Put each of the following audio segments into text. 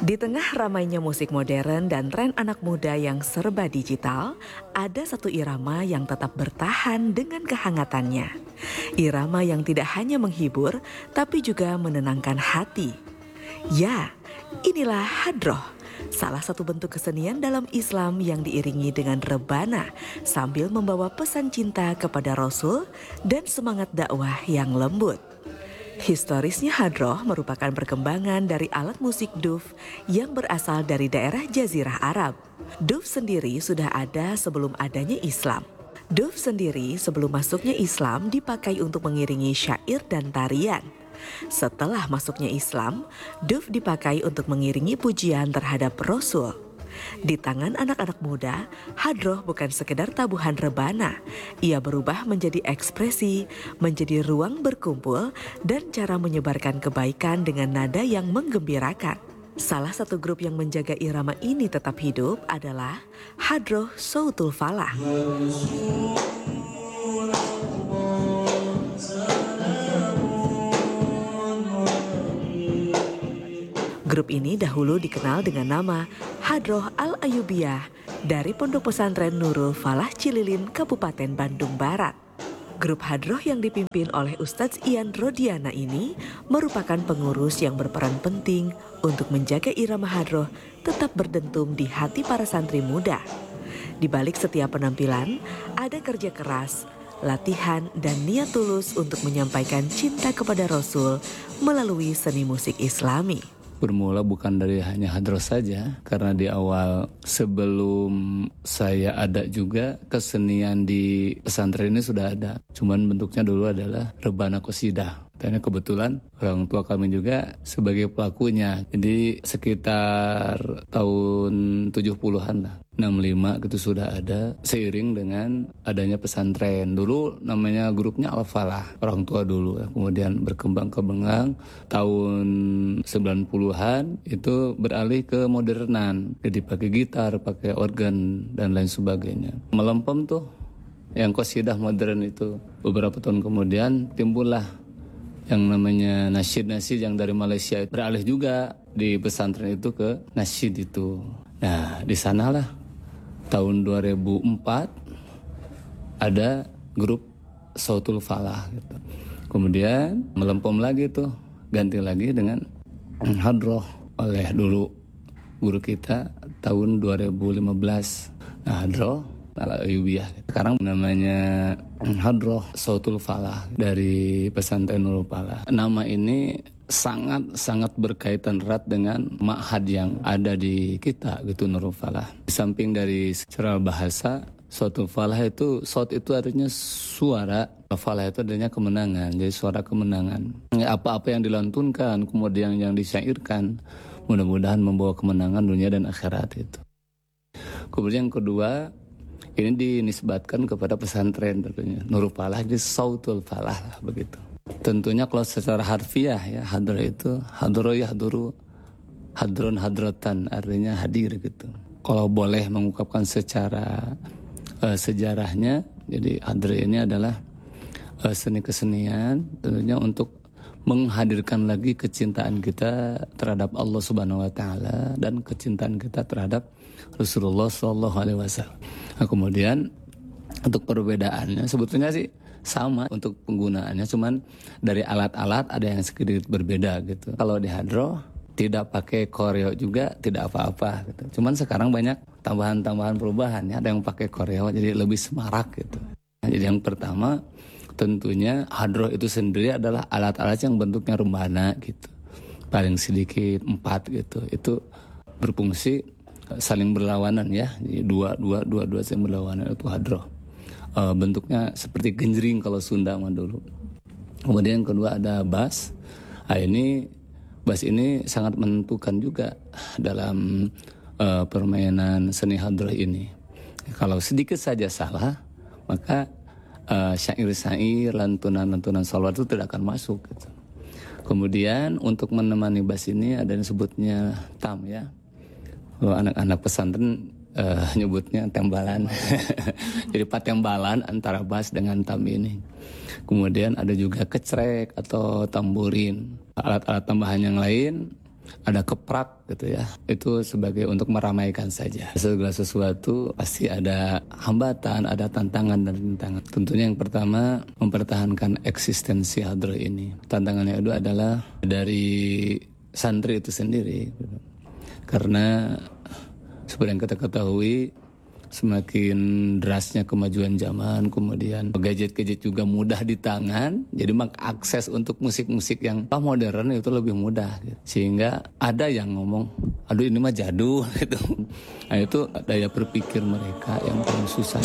Di tengah ramainya musik modern dan tren anak muda yang serba digital, ada satu irama yang tetap bertahan dengan kehangatannya. Irama yang tidak hanya menghibur, tapi juga menenangkan hati. Ya, inilah hadroh, salah satu bentuk kesenian dalam Islam yang diiringi dengan rebana sambil membawa pesan cinta kepada Rasul dan semangat dakwah yang lembut. Historisnya hadroh merupakan perkembangan dari alat musik duf yang berasal dari daerah Jazirah Arab. Duf sendiri sudah ada sebelum adanya Islam. Duf sendiri sebelum masuknya Islam dipakai untuk mengiringi syair dan tarian. Setelah masuknya Islam, duf dipakai untuk mengiringi pujian terhadap Rasul. Di tangan anak-anak muda, hadroh bukan sekedar tabuhan rebana. Ia berubah menjadi ekspresi, menjadi ruang berkumpul, dan cara menyebarkan kebaikan dengan nada yang menggembirakan. Salah satu grup yang menjaga irama ini tetap hidup adalah Hadroh Sautul Falah. Grup ini dahulu dikenal dengan nama Hadroh Al-Ayubiyah dari Pondok Pesantren Nurul Falah Cililin, Kabupaten Bandung Barat. Grup hadroh yang dipimpin oleh Ustadz Ian Rodiana ini merupakan pengurus yang berperan penting untuk menjaga irama hadroh tetap berdentum di hati para santri muda. Di balik setiap penampilan, ada kerja keras, latihan, dan niat tulus untuk menyampaikan cinta kepada Rasul melalui seni musik Islami. Bermula bukan dari hanya hadroh saja, karena di awal sebelum saya ada juga kesenian di pesantren ini sudah ada. Cuman bentuknya dulu adalah rebana qasidah. Dan kebetulan orang tua kami juga sebagai pelakunya. Jadi sekitar tahun 70-an lah. 65 gitu sudah ada, seiring dengan adanya pesantren. Dulu namanya grupnya Al-Falah, orang tua dulu. Kemudian berkembang tahun 90-an itu beralih ke modernan. Jadi pakai gitar, pakai organ dan lain sebagainya. Melempem tuh yang qasidah modern itu. Beberapa tahun kemudian timbullah yang namanya nasyid-nasyid yang dari Malaysia, beralih juga di pesantren itu ke nasyid itu. Nah, di sanalah tahun 2004 ada grup Sautul Falah gitu. Kemudian melempem lagi tuh, ganti lagi dengan hadroh oleh dulu guru kita tahun 2015. Nah, hadroh Al-Ayubiyah. Sekarang namanya Hadroh Sautul Falah dari pesantren Nurul Falah. Nama ini sangat berkaitan erat dengan ma'had yang ada di kita gitu, Nurul Falah. Di samping dari secara bahasa, Sautul Falah itu, saut itu artinya suara, falah itu artinya kemenangan, jadi suara kemenangan. Apa-apa yang dilantunkan, kemudian yang disyairkan, mudah-mudahan membawa kemenangan dunia dan akhirat itu. Kemudian yang kedua, ini dinisbatkan kepada pesantren tentunya. Nurul Falah jadi Sautul Falah lah, begitu. Tentunya kalau secara harfiah ya, hadroh itu hadroh yahduru, hadron hadrotan, artinya hadir gitu. Kalau boleh mengungkapkan secara sejarahnya, jadi hadroh ini adalah seni kesenian tentunya untuk menghadirkan lagi kecintaan kita terhadap Allah Subhanahu wa taala dan kecintaan kita terhadap Rasulullah sallallahu alaihi wasallam. Nah, kemudian untuk perbedaannya sebetulnya sih sama untuk penggunaannya, cuman dari alat-alat ada yang sedikit berbeda gitu. Kalau di hadroh tidak pakai koreo juga tidak apa-apa gitu. Cuman sekarang banyak tambahan-tambahan perubahan ya, ada yang pakai koreo jadi lebih semarak gitu. Nah, jadi yang pertama tentunya hadroh itu sendiri adalah alat-alat yang bentuknya rebana gitu. Paling sedikit 4 gitu. Itu berfungsi saling berlawanan ya. Jadi dua saling berlawanan itu hadroh. Bentuknya seperti genjring kalau Sunda mah dulu. Kemudian yang kedua ada bass. Nah, bass ini sangat menentukan juga dalam permainan seni hadroh ini. Kalau sedikit saja salah, maka syair-syair, lantunan-lantunan sholawat itu tidak akan masuk gitu. Kemudian untuk menemani bass ini ada yang sebutnya tam ya. Kalau anak-anak pesantren nyebutnya tembalan. Jadi patembalan antara bass dengan tam ini. Kemudian ada juga kecrek atau tamburin. Alat-alat tambahan yang lain ada keprak gitu ya. Itu sebagai untuk meramaikan saja. Segala sesuatu pasti ada hambatan, ada tantangan dan rintangan. Tentunya yang pertama mempertahankan eksistensi hadroh ini. Tantangannya itu adalah dari santri itu sendiri. Karena seperti yang kita ketahui, semakin derasnya kemajuan zaman, kemudian gadget-gadget juga mudah di tangan, jadi mengakses untuk musik-musik yang modern itu lebih mudah gitu. Sehingga ada yang ngomong, aduh ini mah jadul gitu. Nah itu daya berpikir mereka yang paling susah.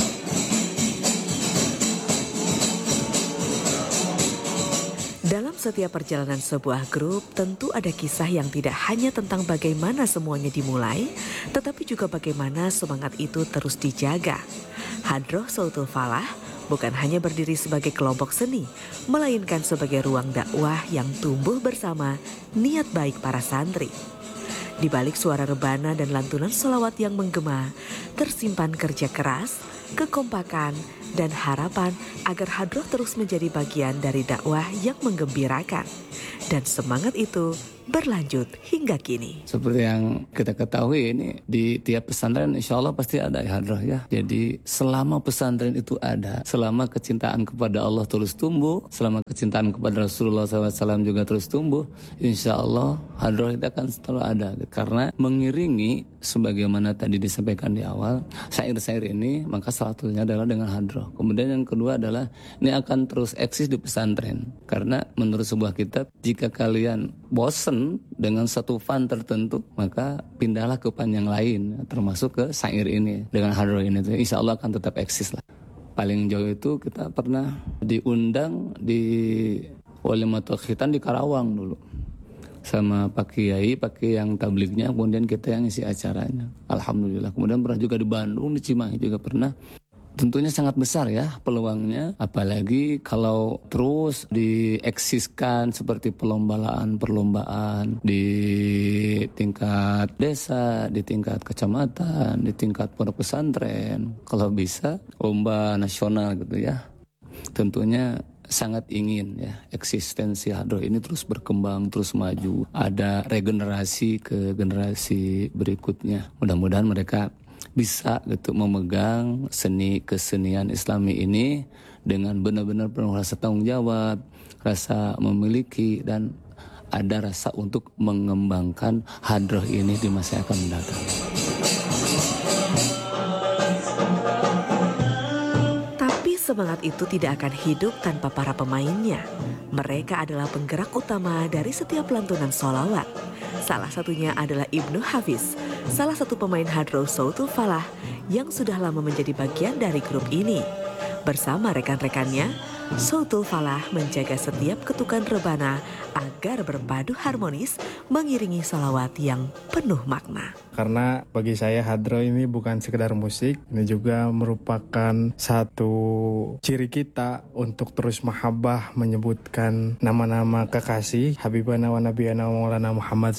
Dalam setiap perjalanan sebuah grup, tentu ada kisah yang tidak hanya tentang bagaimana semuanya dimulai, tetapi juga bagaimana semangat itu terus dijaga. Hadroh Sautul Falah bukan hanya berdiri sebagai kelompok seni, melainkan sebagai ruang dakwah yang tumbuh bersama niat baik para santri. Di balik suara rebana dan lantunan sholawat yang menggema, tersimpan kerja keras, kekompakan, dan harapan agar hadroh terus menjadi bagian dari dakwah yang menggembirakan. Dan semangat itu berlanjut hingga kini. Seperti yang kita ketahui ini di tiap pesantren insya Allah pasti ada hadroh ya. Jadi selama pesantren itu ada, selama kecintaan kepada Allah terus tumbuh, selama kecintaan kepada Rasulullah SAW juga terus tumbuh, insya Allah hadroh itu akan selalu ada. Karena mengiringi sebagaimana tadi disampaikan di awal, syair-syair ini maka salah satunya adalah dengan hadroh. Kemudian yang kedua adalah ini akan terus eksis di pesantren. Karena menurut sebuah kitab, jika kalian bosan dengan satu fan tertentu, maka pindahlah ke fan yang lain, termasuk ke syair ini. Dengan hadroh ini, insya Allah akan tetap eksis lah. Paling jauh itu kita pernah diundang di Walimatul Khitan di Karawang dulu. Sama Pak Kiai yang tablignya, kemudian kita yang isi acaranya. Alhamdulillah. Kemudian pernah juga di Bandung, di Cimahi juga pernah. Tentunya sangat besar ya peluangnya, apalagi kalau terus dieksiskan seperti perlombaan di tingkat desa, di tingkat kecamatan, di tingkat pondok pesantren, kalau bisa lomba nasional gitu ya. Tentunya sangat ingin ya eksistensi hadroh ini terus berkembang, terus maju, ada regenerasi ke generasi berikutnya. Mudah-mudahan mereka bisa gitu memegang seni kesenian Islami ini dengan benar-benar penuh rasa tanggung jawab, rasa memiliki, dan ada rasa untuk mengembangkan hadroh ini di masa yang akan mendatang. Tapi semangat itu tidak akan hidup tanpa para pemainnya. Mereka adalah penggerak utama dari setiap lantunan sholawat. Salah satunya adalah Ibnu Hafiz, salah satu pemain hadroh Sautul Falah yang sudah lama menjadi bagian dari grup ini. Bersama rekan-rekannya, Sautul Falah menjaga setiap ketukan rebana agar berpadu harmonis mengiringi sholawat yang penuh makna. Karena bagi saya hadroh ini bukan sekedar musik, ini juga merupakan satu ciri kita untuk terus mahabbah menyebutkan nama-nama kekasih Habibana wa Nabiyana wa Maulana Muhammad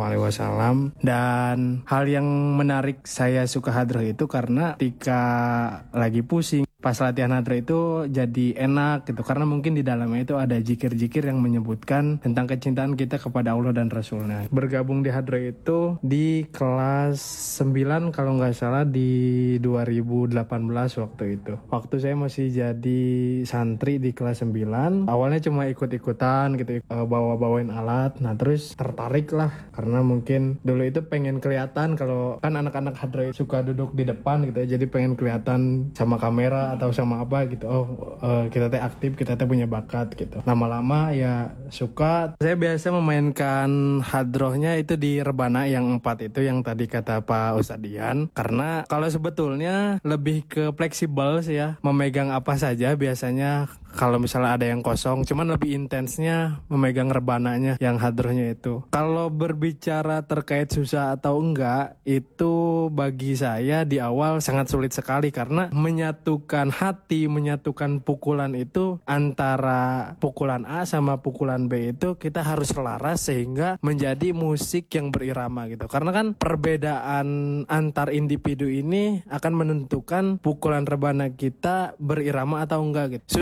SAW. Dan hal yang menarik saya suka hadroh itu karena ketika lagi pusing, pas latihan hadroh itu jadi enak gitu, karena mungkin di dalamnya itu ada zikir-zikir yang menyebutkan tentang kecintaan kita kepada Allah dan Rasulnya. Bergabung di hadroh itu di kelas 9 kalau nggak salah di 2018 waktu itu. Waktu saya masih jadi santri di kelas 9, awalnya cuma ikut-ikutan gitu, bawa-bawain alat. Nah terus tertarik lah, karena mungkin dulu itu pengen kelihatan, kalau kan anak-anak hadroh suka duduk di depan gitu ya, jadi pengen kelihatan sama kamera atau sama apa gitu. Kita teh aktif, kita teh punya bakat gitu. Lama-lama ya suka. Saya biasa memainkan hadrohnya itu di rebana yang 4 itu yang tadi kata Pak Ustadz Dian. Karena kalau sebetulnya lebih ke fleksibel sih ya, memegang apa saja biasanya kalau misalnya ada yang kosong, cuman lebih intensnya memegang rebananya yang hadrohnya itu. Kalau berbicara terkait susah atau enggak, itu bagi saya di awal sangat sulit sekali, karena menyatukan hati, menyatukan pukulan itu antara pukulan A sama pukulan B itu kita harus selaras sehingga menjadi musik yang berirama gitu. Karena kan perbedaan antar individu ini akan menentukan pukulan rebana kita berirama atau enggak gitu. Susahnya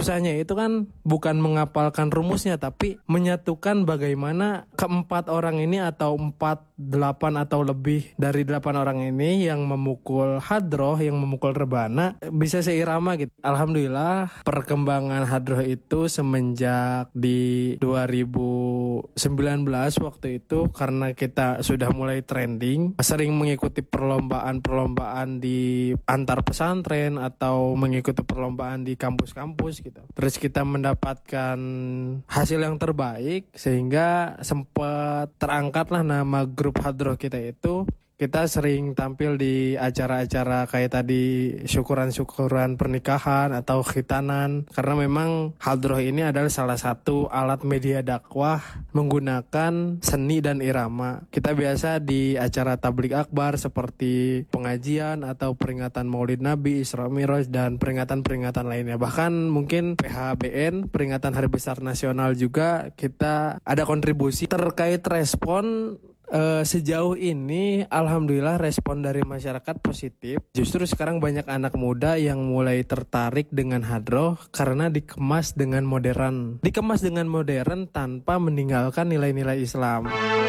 itu kan bukan menghafalkan rumusnya, tapi menyatukan bagaimana keempat orang ini atau 8 atau lebih dari 8 orang ini yang memukul hadroh, yang memukul rebana bisa seirama gitu. Alhamdulillah perkembangan hadroh itu semenjak di 2019 waktu itu, karena kita sudah mulai trending, sering mengikuti perlombaan di antar pesantren atau mengikuti perlombaan di kampus-kampus gitu. Terus kita mendapatkan hasil yang terbaik sehingga sempat terangkatlah nama grup hadroh kita itu. Kita sering tampil di acara-acara kayak tadi syukuran-syukuran pernikahan atau khitanan, karena memang hadroh ini adalah salah satu alat media dakwah menggunakan seni dan irama. Kita biasa di acara tablik akbar seperti pengajian atau peringatan Maulid Nabi, Isra Mi'raj, dan peringatan-peringatan lainnya. Bahkan mungkin PHBN, peringatan Hari Besar Nasional juga kita ada kontribusi terkait respon. Sejauh ini alhamdulillah respon dari masyarakat positif. Justru sekarang banyak anak muda yang mulai tertarik dengan hadroh karena dikemas dengan modern. Dikemas dengan modern tanpa meninggalkan nilai-nilai Islam.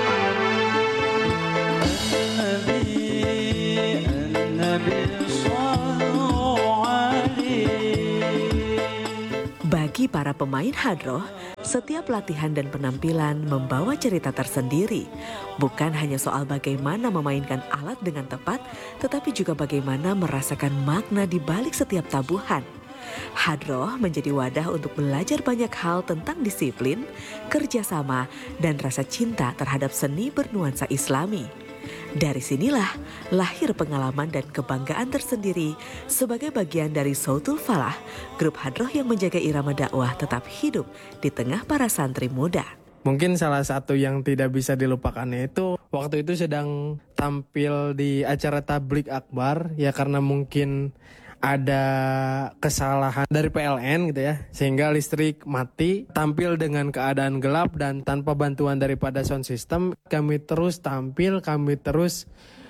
Bagi para pemain hadroh, setiap latihan dan penampilan membawa cerita tersendiri. Bukan hanya soal bagaimana memainkan alat dengan tepat, tetapi juga bagaimana merasakan makna di balik setiap tabuhan. Hadroh menjadi wadah untuk belajar banyak hal tentang disiplin, kerjasama, dan rasa cinta terhadap seni bernuansa Islami. Dari sinilah lahir pengalaman dan kebanggaan tersendiri sebagai bagian dari Sautul Falah, grup hadroh yang menjaga irama dakwah tetap hidup di tengah para santri muda. Mungkin salah satu yang tidak bisa dilupakannya itu waktu itu sedang tampil di acara tablik akbar, ya karena mungkin ada kesalahan dari PLN gitu ya, sehingga listrik mati, tampil dengan keadaan gelap dan tanpa bantuan daripada sound system. Kami terus tampil, kami terus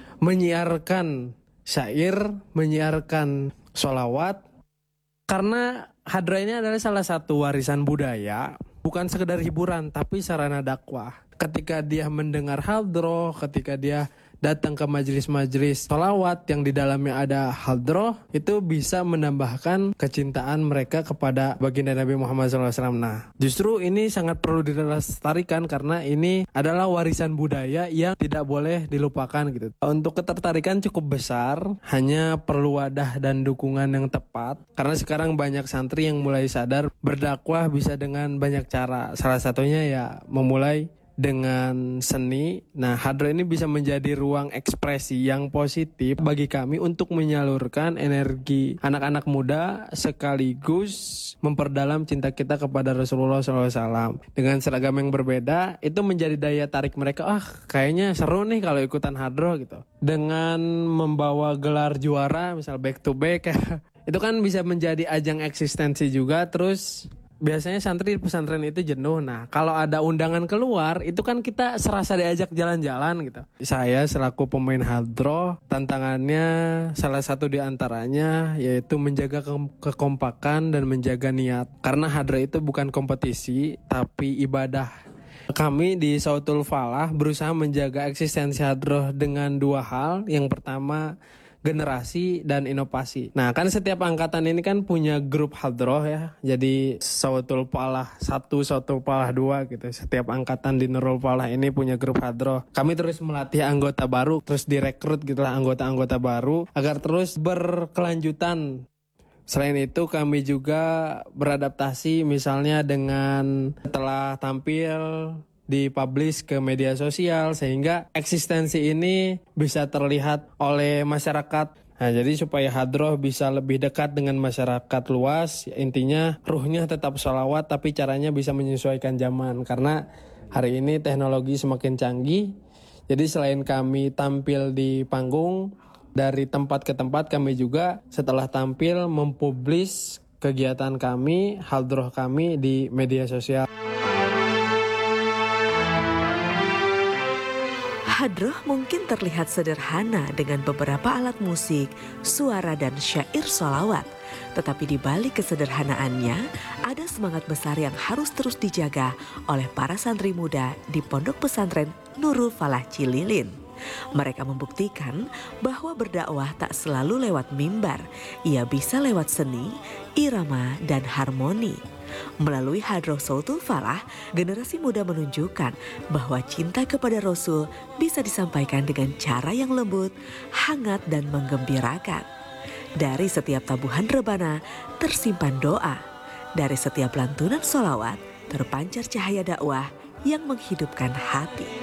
menyiarkan syair, menyiarkan sholawat, karena hadroh ini adalah salah satu warisan budaya, bukan sekedar hiburan tapi sarana dakwah. Ketika dia mendengar hadroh, ketika dia datang ke majelis-majelis sholawat yang di dalamnya ada hadroh, itu bisa menambahkan kecintaan mereka kepada baginda Nabi Muhammad SAW. Nah, justru ini sangat perlu dilestarikan karena ini adalah warisan budaya yang tidak boleh dilupakan gitu. Untuk ketertarikan cukup besar, hanya perlu wadah dan dukungan yang tepat. Karena sekarang banyak santri yang mulai sadar berdakwah bisa dengan banyak cara. Salah satunya ya memulai dengan seni. Nah, hadroh ini bisa menjadi ruang ekspresi yang positif bagi kami untuk menyalurkan energi anak-anak muda sekaligus memperdalam cinta kita kepada Rasulullah SAW. Dengan seragam yang berbeda, itu menjadi daya tarik mereka. Kayaknya seru nih kalau ikutan hadroh gitu. Dengan membawa gelar juara, misal back to back, itu kan bisa menjadi ajang eksistensi juga. Terus biasanya santri di pesantren itu jenuh. Nah, kalau ada undangan keluar, itu kan kita serasa diajak jalan-jalan gitu. Saya selaku pemain hadroh, tantangannya salah satu di antaranya yaitu menjaga kekompakan dan menjaga niat. Karena hadroh itu bukan kompetisi, tapi ibadah. Kami di Sautul Falah berusaha menjaga eksistensi hadroh dengan dua hal. Yang pertama, generasi dan inovasi. Nah, kan setiap angkatan ini kan punya grup hadroh ya. Jadi Sautul Falah 1, Sautul Falah 2 gitu. Setiap angkatan di Nurul Falah ini punya grup hadroh. Kami terus melatih anggota baru, terus direkrut gitulah anggota-anggota baru agar terus berkelanjutan. Selain itu kami juga beradaptasi misalnya dengan setelah tampil dipublish ke media sosial sehingga eksistensi ini bisa terlihat oleh masyarakat. Nah, jadi supaya hadroh bisa lebih dekat dengan masyarakat luas, intinya ruhnya tetap sholawat tapi caranya bisa menyesuaikan zaman karena hari ini teknologi semakin canggih. Jadi selain kami tampil di panggung, dari tempat ke tempat kami juga setelah tampil mempublish kegiatan kami, hadroh kami di media sosial. Hadroh mungkin terlihat sederhana dengan beberapa alat musik, suara dan syair sholawat. Tetapi di balik kesederhanaannya, ada semangat besar yang harus terus dijaga oleh para santri muda di Pondok Pesantren Nurul Falah Cililin. Mereka membuktikan bahwa berdakwah tak selalu lewat mimbar, ia bisa lewat seni, irama, dan harmoni. Melalui Hadroh Sautul Falah, generasi muda menunjukkan bahwa cinta kepada Rasul bisa disampaikan dengan cara yang lembut, hangat, dan menggembirakan. Dari setiap tabuhan rebana tersimpan doa, dari setiap lantunan sholawat terpancar cahaya dakwah yang menghidupkan hati.